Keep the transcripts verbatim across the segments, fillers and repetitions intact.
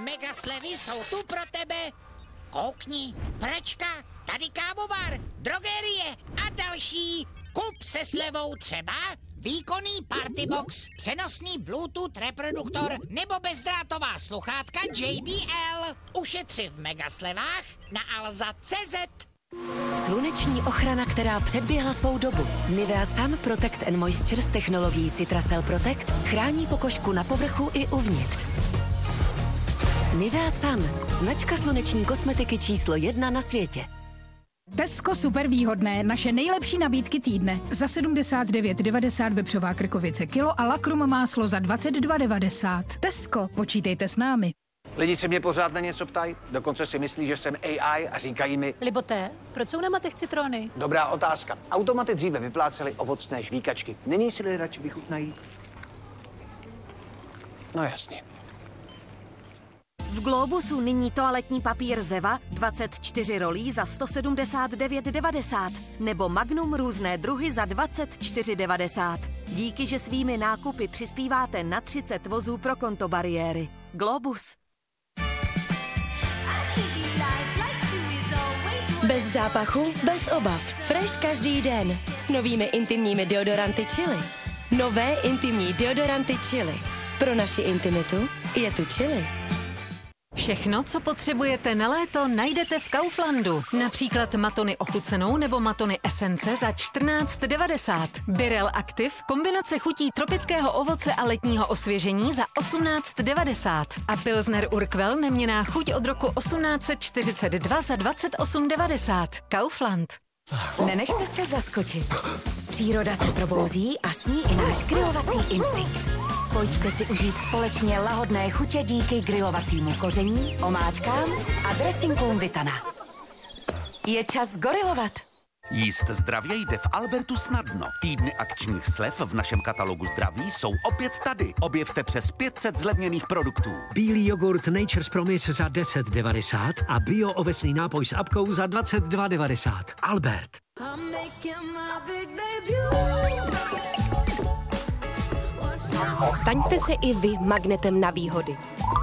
Mega slevy jsou tu pro tebe. Koukni, pračka, tady kávovar, drogerie a další. Kup se slevou třeba výkonný partybox, přenosný Bluetooth reproduktor nebo bezdrátová sluchátka J B L. Ušetři v megaslevách na alza tečka cé zet. Sluneční ochrana, která předběhla svou dobu. Nivea Sun Protect and Moisture s technologií Citracel Protect chrání pokožku na povrchu i uvnitř. Nivea Sun, značka sluneční kosmetiky číslo jedna na světě. Tesco super výhodné, naše nejlepší nabídky týdne. Za sedmdesát devět devadesát vepřová krkovice kilo a lakrum máslo za dvacet dva devadesát. Tesco, počítejte s námi. Lidi se mě pořád na něco ptají, dokonce si myslí, že jsem A I a říkají mi... Liboté, proč jsou na matech citrony? Dobrá otázka. Automaty dříve vyplácely ovocné žvíkačky. Nyní si lidé radši vychutnají? No jasně. V Globusu nyní toaletní papír Zeva dvacet čtyři rolí za sto sedmdesát devět devadesát nebo Magnum různé druhy za dvacet čtyři devadesát. Díky, že svými nákupy přispíváte na třicet vozů pro konto bariéry. Globus. Bez zápachu, bez obav. Fresh každý den. S novými intimními deodoranty Chili. Nové intimní deodoranty Chili. Pro naši intimitu je tu Chili. Všechno, co potřebujete na léto, najdete v Kauflandu. Například matony ochucenou nebo matony esence za čtrnáct devadesát. Birel Active, kombinace chutí tropického ovoce a letního osvěžení za osmnáct devadesát. A Pilsner Urquell, neměnná chuť od roku osmnáct set čtyřicet dva za dvacet osm devadesát. Kaufland. Nenechte se zaskočit. Příroda se probouzí a s ní i náš grilovací instinkt. Pojďte si užít společně lahodné chutě díky grilovacímu koření, omáčkám a dressingům Vitana. Je čas gorilovat. Jíst zdravě jde v Albertu snadno. Týdny akčních slev v našem katalogu zdraví jsou opět tady. Objevte přes pět set zlevněných produktů. Bílý jogurt Nature's Promise za deset devadesát a bio ovesný nápoj s apkou za dvacet dva devadesát. Albert. Staňte se i vy magnetem na výhody.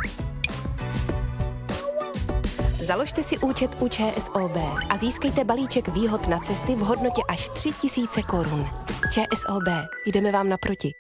Založte si účet u Č S O B a získejte balíček výhod na cesty v hodnotě až tři tisíce korun. Č S O B, jdeme vám naproti.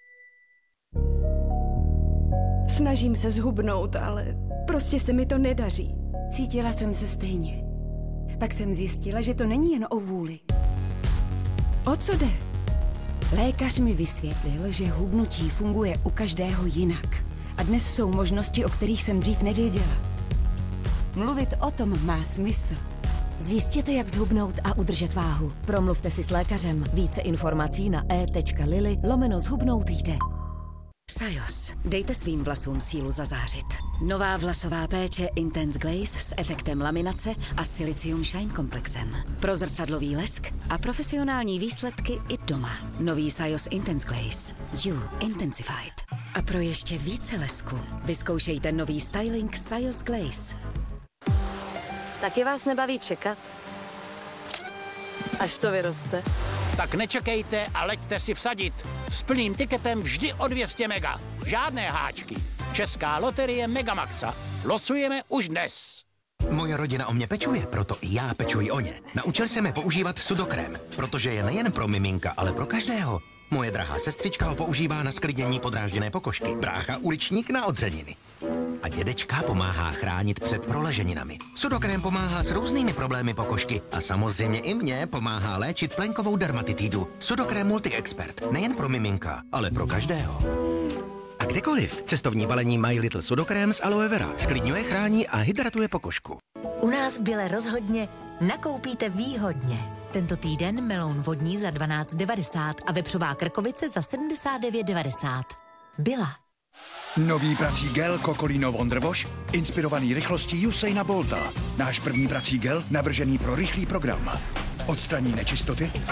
Snažím se zhubnout, ale prostě se mi to nedaří. Cítila jsem se stejně. Pak jsem zjistila, že to není jen o vůli. O co jde? Lékař mi vysvětlil, že hubnutí funguje u každého jinak. A dnes jsou možnosti, o kterých jsem dřív nevěděla. Mluvit o tom má smysl. Zjistěte, jak zhubnout a udržet váhu. Promluvte si s lékařem. Více informací na e.lily lomeno zhubnout jde. Sajos. Dejte svým vlasům sílu zazářit. Nová vlasová péče Intense Glaze s efektem laminace a Silicium Shine komplexem. Pro zrcadlový lesk a profesionální výsledky i doma. Nový Sajos Intense Glaze. You Intensified. A pro ještě více lesku vyzkoušejte nový styling Sajos Glaze. Taky vás nebaví čekat? Až to vyroste. Tak nečekejte a leďte si vsadit. S plným tiketem vždy o dvě stě mega. Žádné háčky. Česká loterie Megamaxa. Losujeme už dnes. Moje rodina o mě pečuje, proto i já pečuji o ně. Naučil jsem je používat sudokrém, protože je nejen pro miminka, ale pro každého. Moje drahá sestřička ho používá na sklidnění podrážděné pokožky, brácha uličník na odřeniny. A dědečka pomáhá chránit před proleženinami. Sudokrém pomáhá s různými problémy pokožky a samozřejmě i mě pomáhá léčit plenkovou dermatitidu. Sudokrém Multi-Expert, nejen pro miminka, ale pro každého. A kdekoliv. Cestovní balení My Little Sudokrém z aloe vera. Sklidňuje, chrání a hydratuje pokožku. U nás v Bile rozhodně nakoupíte výhodně. Tento týden meloun vodní za dvanáct devadesát a vepřová krkovice za sedmdesát devět devadesát. Byla. Nový prací gel Cocolino Wonder Wash, inspirovaný rychlostí Usaina Bolta. Náš první prací gel navržený pro rychlý program. Odstraní nečistoty